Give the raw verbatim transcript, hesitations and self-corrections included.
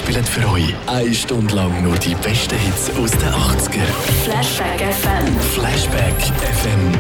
spielen für euch eine Stunde lang nur die besten Hits aus den achtziger. Flashback F M. Flashback F M.